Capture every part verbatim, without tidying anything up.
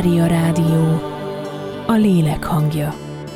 Mária Rádió, a lélek hangja.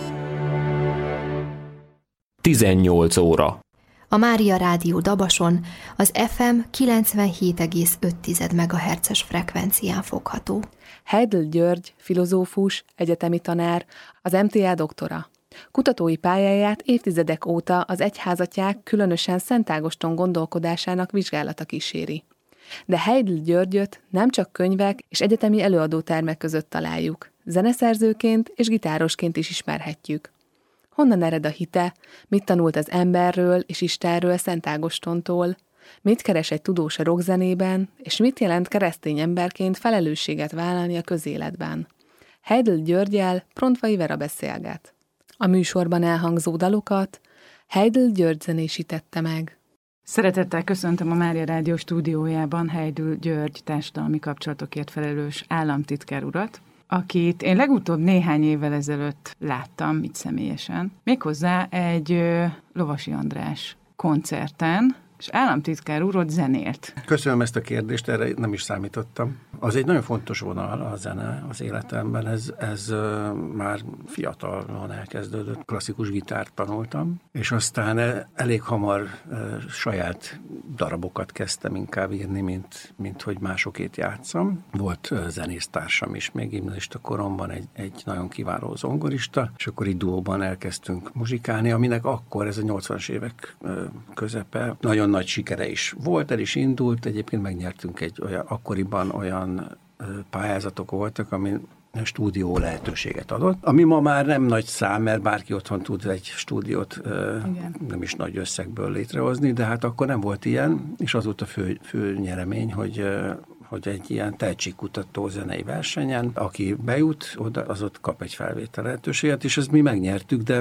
tizennyolc óra. A Mária Rádió Dabason az ef em kilencvenhét egész öt megahertzes frekvencián fogható. Heidl György, filozófus, egyetemi tanár, az em té á doktora. Kutatói pályáját évtizedek óta az egyházatják, különösen Szent Ágoston gondolkodásának vizsgálata kíséri. De Heidl Györgyöt nem csak könyvek és egyetemi előadótermek között találjuk. Zeneszerzőként és gitárosként is ismerhetjük. Honnan ered a hite, mit tanult az emberről és Istenről Szent Ágostontól, mit keres egy tudós a rockzenében, és mit jelent keresztény emberként felelősséget vállalni a közéletben. Heidl Györggyel Prontvai Vera beszélget. A műsorban elhangzó dalokat Heidl György zenésítette meg. Szeretettel köszöntöm a Mária Rádió stúdiójában Heidl György társadalmi kapcsolatokért felelős államtitkár urat, akit én legutóbb néhány évvel ezelőtt láttam itt személyesen, méghozzá egy ö, Lovasi András koncerten, és államtitkár úr ott zenélt. Köszönöm ezt a kérdést, erre nem is számítottam. Az egy nagyon fontos vonal a zene az életemben, ez, ez uh, már fiatalon elkezdődött, klasszikus gitárt tanultam, és aztán elég hamar uh, saját darabokat kezdtem inkább írni, mint, mint hogy másokét játszam. Volt uh, zenésztársam is, még gimnazista koromban egy, egy nagyon kiváló zongorista, és akkor így duóban elkezdtünk muzsikálni, aminek akkor, ez a nyolcvanas évek uh, közepe, nagyon nagy sikere is volt, el is indult, egyébként megnyertünk egy olyan, akkoriban olyan pályázatok voltak, ami stúdió lehetőséget adott, ami ma már nem nagy szám, mert bárki otthon tud egy stúdiót Igen. nem is nagy összegből létrehozni, de hát akkor nem volt ilyen, és az volt a fő, fő nyeremény, hogy hogy egy ilyen tehetségkutató zenei versenyen, aki bejut, oda, az ott kap egy felvétel lehetőséget, és ezt mi megnyertük, de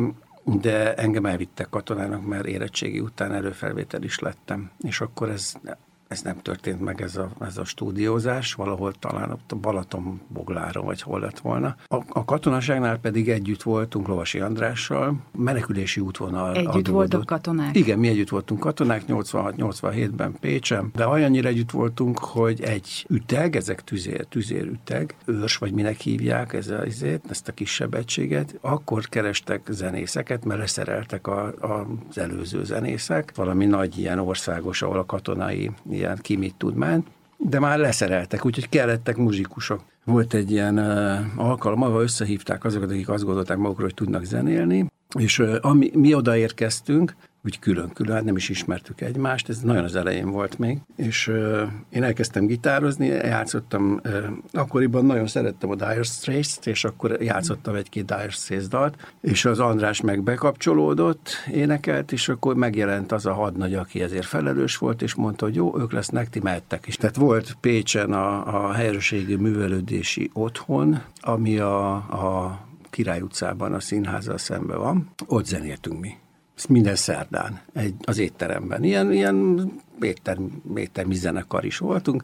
de engem elvittek katonának, mert érettségi után előfelvétel is lettem, és akkor ez, ez nem történt meg, ez a, ez a stúdiózás, valahol talán ott a Balatonbogláron, vagy hol lett volna. A, a katonaságnál pedig együtt voltunk Lovasi Andrással, menekülési útvonal Együtt adódott. voltak katonák? Igen, mi együtt voltunk katonák, nyolcvanhat nyolcvanhétben Pécsen, de olyannyira együtt voltunk, hogy egy üteg, ezek tüzér, tüzérüteg, őrs, vagy minek hívják ez a, ezért, ezt a kisebb egységet, akkor kerestek zenészeket, mert leszereltek a, a, az előző zenészek, valami nagy ilyen országos, ahol a katonai ilyen ki mit tud ment, de már leszereltek, úgyhogy kellettek muzsikusok. Volt egy ilyen uh, alkalom, ahol összehívták azokat, akik azt gondolták magukról, hogy tudnak zenélni, és uh, ami, mi odaérkeztünk, úgy külön-külön, nem is ismertük egymást, ez nagyon az elején volt még, és uh, én elkezdtem gitározni, játszottam, uh, akkoriban nagyon szerettem a Dire Straits-t, és akkor játszottam egy-két Dire Straits dalt, és az András meg bekapcsolódott, énekelt, és akkor megjelent az a hadnagy, aki ezért felelős volt, és mondta, hogy jó, ők lesznek, ti mehettek is. Tehát volt Pécsen a, a helyőrségi művelődési otthon, ami a, a Király utcában a színházzal szemben van, ott zenéltünk mi. Minden szerdán, egy, az étteremben. Ilyen, ilyen étter, éttermi zenekar is voltunk,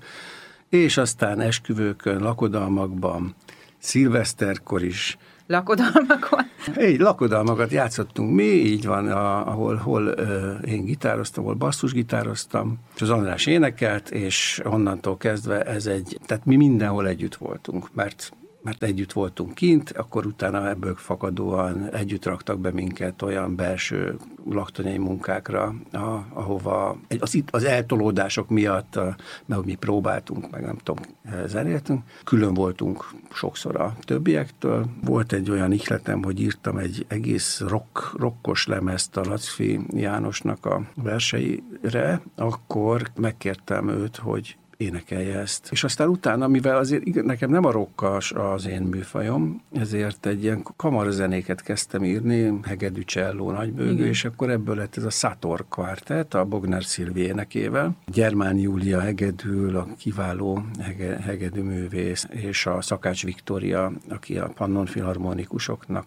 és aztán esküvőkön, lakodalmakban, szilveszterkor is. Lakodalmakon? Így, lakodalmakat játszottunk mi, így van, a, ahol hol, uh, én gitároztam, ahol basszusgitároztam, és az András énekelt, és onnantól kezdve ez egy, tehát mi mindenhol együtt voltunk, mert mert együtt voltunk kint, akkor utána ebből fakadóan együtt raktak be minket olyan belső laktanyai munkákra, ahova az, az eltolódások miatt, mert mi próbáltunk, meg nem tudom, zenéltünk. Külön voltunk sokszor a többiektől. Volt egy olyan ihletem, hogy írtam egy egész rock, rockos lemezt a Lacfi Jánosnak a verseire, akkor megkértem őt, hogy énekelje ezt. És aztán utána, mivel azért nekem nem a rock az én műfajom, ezért egy ilyen kamarazenéket kezdtem írni, hegedű, cselló, nagybőgő, és akkor ebből lett ez a Sator Quartet, a Bogner Szilvi énekével. Gyermán Júlia hegedül, a kiváló hege, hegedű művész, és a Szakács Viktória, aki a Pannon Filharmonikusoknak a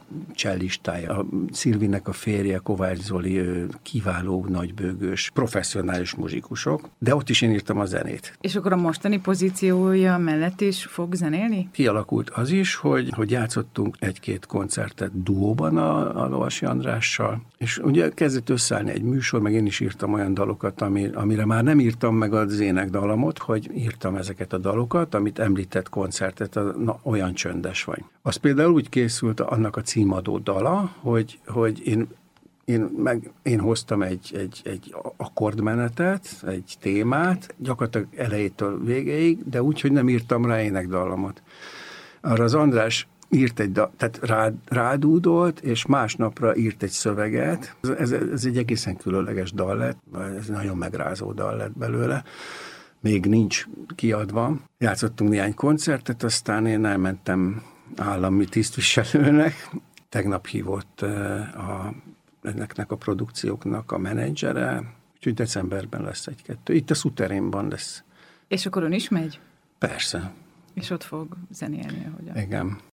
cellistája. A Szilvinek a férje, Kovács Zoli, kiváló, nagybőgős, professzionális muzsikusok, de ott is én írtam a zenét. És akkor a mostani pozíciója mellett is fog zenélni? Kialakult az is, hogy, hogy játszottunk egy-két koncertet duóban a, a Lovasi Andrással, és ugye kezdett összeállni egy műsor, meg én is írtam olyan dalokat, ami, amire már nem írtam meg az énekdalamot, hogy írtam ezeket a dalokat, amit említett koncertet, a, na, olyan csöndes vagy. Az például úgy készült annak a címadó dala, hogy, hogy én, én, meg, én hoztam egy, egy, egy akkordmenetet, egy témát, gyakorlatilag elejétől végéig, de úgy, hogy nem írtam rá énekdalamot. Arra az András írt egy, da, tehát rád, rádúdolt, és másnapra írt egy szöveget. Ez, ez egy egészen különleges dal lett, ez nagyon megrázó dal lett belőle. Még nincs kiadva. Játszottunk néhány koncertet, aztán én elmentem állami tisztviselőnek. Tegnap hívott a, ennek a produkcióknak a menedzsere, úgyhogy decemberben lesz egy-kettő. Itt a Szuterénban lesz. És akkor ön is megy? Persze. És ott fog zenélni, ahogyan. Igen.